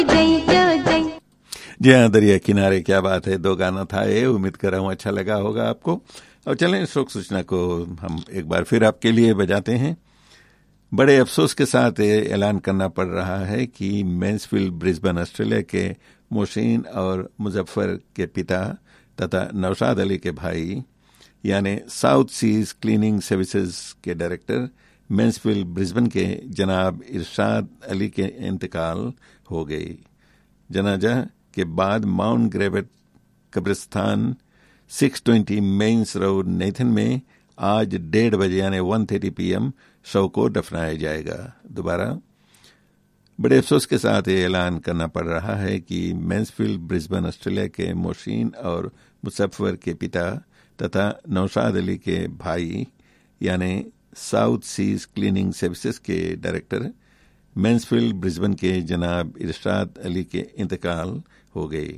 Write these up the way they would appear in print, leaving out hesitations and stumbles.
जी हाँ, दरिया किनारे, क्या बात है। दो गाना था ये, उम्मीद कर रहा हूँ अच्छा लगा होगा आपको। और चलें शोक सूचना को हम एक बार फिर आपके लिए बजाते हैं। बड़े अफसोस के साथ ये ऐलान करना पड़ रहा है कि मैन्सफील्ड ब्रिस्बेन ऑस्ट्रेलिया के मोहसिन और मुजफ्फर के पिता तथा नौशाद अली के भाई यानी साउथ सीज क्लीनिंग सर्विसेज के डायरेक्टर मैन्सफील्ड ब्रिस्बेन के जनाब इरशाद अली के इंतकाल हो गई। जनाजा के बाद माउंट ग्रेवेट कब्रिस्तान 620 मेन्स रोड नेथन में आज 1:30 बजे यानी 1:30 PM शव को दफनाया जाएगा। दोबारा बड़े अफसोस के साथ ये ऐलान करना पड़ रहा है कि मैन्सफील्ड ब्रिस्बेन ऑस्ट्रेलिया के मोहसिन और मुजफ्फर के पिता तथा नौशाद अली के भाई यानी साउथ सीज क्लीनिंग सर्विसेज के डायरेक्टर मैन्सफील्ड ब्रिस्बेन के जनाब इरशाद अली के इंतकाल हो गई।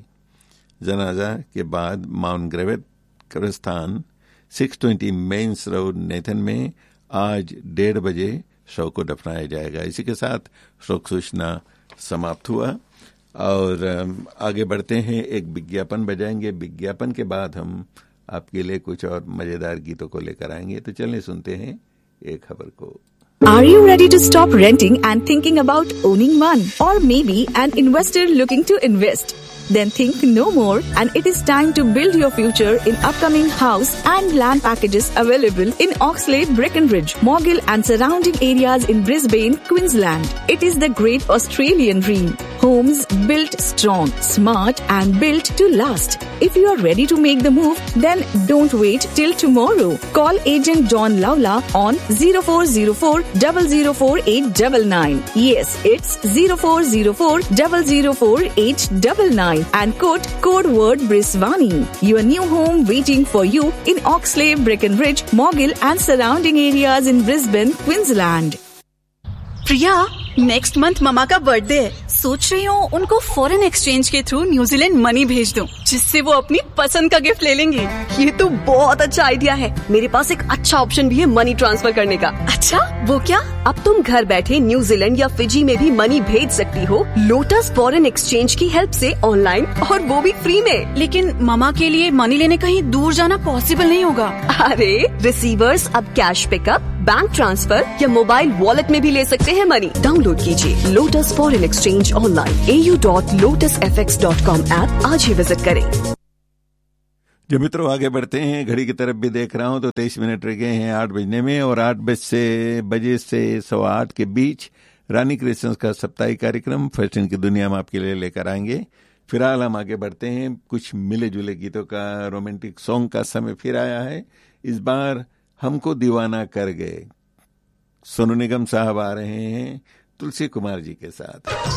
जनाजा के बाद माउंट ग्रेवेट कब्रिस्तान 620 मेन्स रोड नेथन में आज 1:30 बजे शव को दफनाया जाएगा। इसी के साथ शोक सूचना समाप्त हुआ और आगे बढ़ते हैं, एक विज्ञापन बजाएंगे। विज्ञापन के बाद हम आपके लिए कुछ और मजेदार गीतों को लेकर आएंगे। तो चलिए सुनते हैं एक खबर को। Are you ready to stop renting and thinking about owning one? Or maybe an investor looking to invest? Then think no more, and it is time to build your future in upcoming house and land packages available in Oxlade, Breckenridge, Morgill and surrounding areas in Brisbane, Queensland. It is the great Australian dream. Homes built strong, smart and built to last. If you are ready to make the move, then don't wait till tomorrow. Call agent John Lawla on 0404 004 899. Yes, it's 0404 004 899. And quote code word Brisbane. Your new home waiting for you in Oxlade, Breckenridge, Morgill and surrounding areas in Brisbane, Queensland. Priya, next month mama का birthday है। सोच रही हूँ उनको foreign exchange के through New Zealand money भेज दूँ, जिससे वो अपनी पसंद का गिफ्ट ले लेंगे। ये तो बहुत अच्छा आइडिया है। मेरे पास एक अच्छा ऑप्शन भी है मनी ट्रांसफर करने का। अच्छा, वो क्या? अब तुम घर बैठे न्यूजीलैंड या फिजी में भी मनी भेज सकती हो लोटस फॉरेन एक्सचेंज की हेल्प से ऑनलाइन, और वो भी फ्री में। लेकिन ममा के लिए मनी लेने कहीं दूर जाना पॉसिबल नहीं होगा। अरे रिसीवर्स अब कैश पिकअप, बैंक ट्रांसफर या मोबाइल वॉलेट में भी ले सकते हैं मनी। डाउनलोड कीजिए lotus foreign exchange online au.lotusfx.com app आज ही विजिट करें। जो मित्रों आगे बढ़ते हैं, घड़ी की तरफ भी देख रहा हूं तो 23 मिनट रह गए हैं 8 बजने में, और 8 बजे से 8:15 के बीच रानी क्रिएशंस का साप्ताहिक कार्यक्रम फैशन की दुनिया में आपके लिए लेकर आएंगे। फिलहाल हम आगे बढ़ते हैं, कुछ मिले जुले गीतों का, रोमांटिक सॉन्ग का समय फिर आया है। इस बार हमको दीवाना कर गए, सोनू निगम साहब आ रहे हैं तुलसी कुमार जी के साथ।